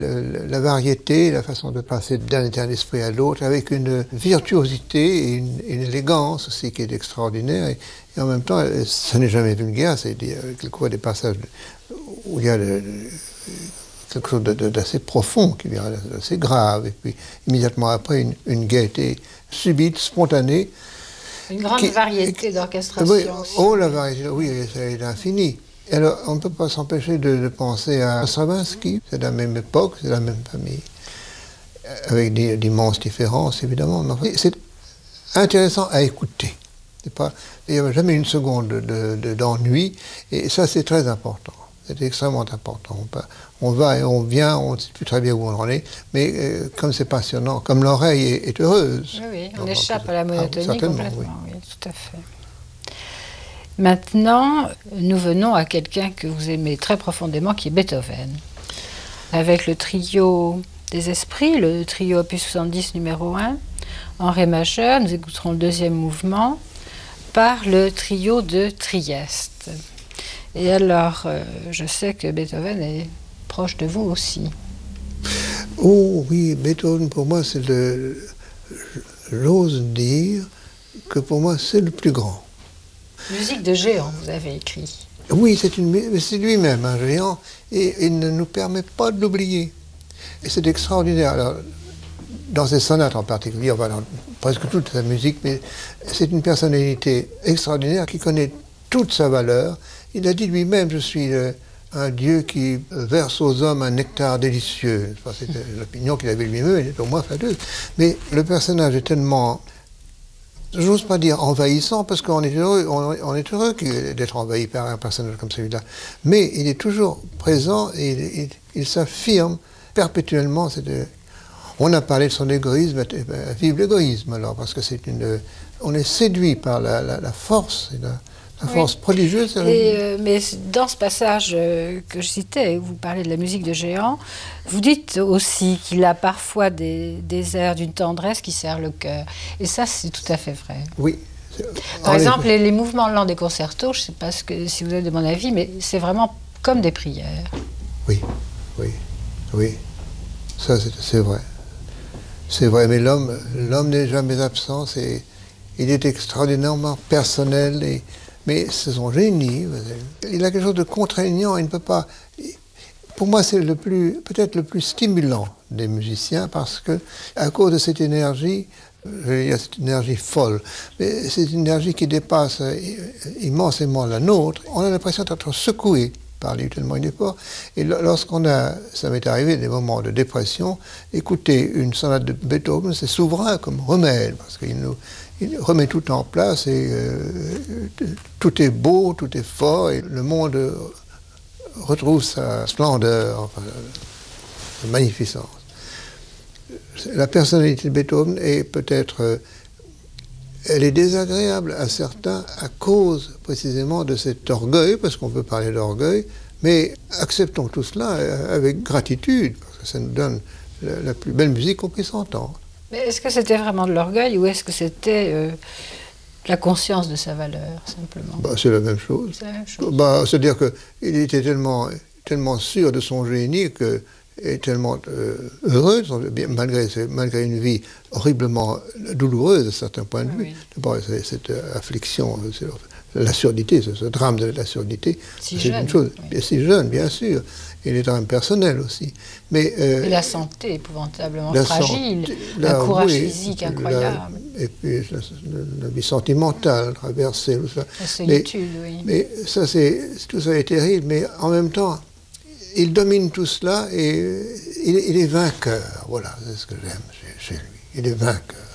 La variété, la façon de passer d'un état d'esprit à l'autre, avec une virtuosité et une élégance aussi qui est extraordinaire. Et en même temps, ça n'est jamais vulgaire, c'est quelquefois des passages où il y a quelque chose d'assez profond, qui vient assez grave, et puis immédiatement après, une gaieté subite, spontanée. Une grande variété d'orchestration oui, aussi. Oh, la variété, oui, elle est infinie. Alors, on ne peut pas s'empêcher de penser à Stravinsky, c'est la même époque, c'est la même famille, avec d'immenses différences, évidemment. Mais c'est intéressant à écouter. Il n'y a jamais une seconde d'ennui, et ça, c'est très important. C'est extrêmement important. On va et on vient, on ne sait plus très bien où on en est, mais comme c'est passionnant, comme l'oreille est heureuse. Oui, on échappe à la monotonie complètement, oui, tout à fait. Maintenant, nous venons à quelqu'un que vous aimez très profondément, qui est Beethoven. Avec le trio des esprits, le trio opus 70 numéro 1, en ré majeur, nous écouterons le deuxième mouvement, par le trio de Trieste. Et alors, je sais que Beethoven est proche de vous aussi. Oh oui, Beethoven, pour moi, j'ose dire que pour moi, c'est le plus grand. Musique de géant, vous avez écrit. Oui, c'est lui-même un géant, et il ne nous permet pas de l'oublier. Et c'est extraordinaire. Alors, dans ses sonates en particulier, enfin dans presque toute sa musique, mais c'est une personnalité extraordinaire qui connaît toute sa valeur. Il a dit lui-même, je suis un Dieu qui verse aux hommes un nectar délicieux. Enfin, c'est l'opinion qu'il avait lui-même, elle est pour moi fabuleuse. Mais le personnage est tellement... J'ose pas dire envahissant, parce qu'on est heureux d'être envahi par un personnage comme celui-là. Mais il est toujours présent et il s'affirme perpétuellement. On a parlé de son égoïsme, vive l'égoïsme alors, parce que on est séduit par la force, la force prodigieuse. Mais dans ce passage que je citais, où vous parlez de la musique de géant, vous dites aussi qu'il a parfois des airs d'une tendresse qui serrent le cœur. Et ça, c'est tout à fait vrai. Oui. Par exemple, les mouvements lents des concertos, je ne sais pas si vous avez de mon avis, mais c'est vraiment comme des prières. Oui. Ça, c'est vrai. C'est vrai, mais l'homme n'est jamais absent. Il est extraordinairement personnel, mais c'est son génie. Il a quelque chose de contraignant. Il ne peut pas. Pour moi, c'est peut-être le plus stimulant des musiciens, parce que à cause de cette énergie, il y a cette énergie folle, mais cette énergie qui dépasse immensément la nôtre, on a l'impression d'être secoué par lui tellement il est fort. Et ça m'est arrivé des moments de dépression, écouter une sonate de Beethoven, c'est souverain comme remède, parce qu'il remet tout en place et tout est beau, tout est fort, et le monde retrouve sa splendeur, enfin, sa magnificence. La personnalité de Beethoven est peut-être... elle est désagréable à certains à cause précisément de cet orgueil, parce qu'on peut parler d'orgueil, mais acceptons tout cela avec gratitude, parce que ça nous donne la plus belle musique qu'on puisse entendre. Mais est-ce que c'était vraiment de l'orgueil, ou est-ce que c'était la conscience de sa valeur, simplement? C'est la même chose. C'est la même chose. C'est-à-dire qu'il était tellement sûr de son génie et tellement heureux, malgré une vie horriblement douloureuse de certains points de vue. Oui. D'abord, cette affliction, la surdité, ce drame de la surdité, Si c'est jeune, une chose. oui. Et si jeune, bien sûr. Et les drames personnels aussi. Mais, et la santé épouvantablement fragile, un courage physique incroyable. Et puis la vie sentimentale traversée, tout ça. La solitude, oui. Mais tout ça est terrible, mais en même temps, il domine tout cela et il est vainqueur. Voilà, c'est ce que j'aime chez lui. Il est vainqueur.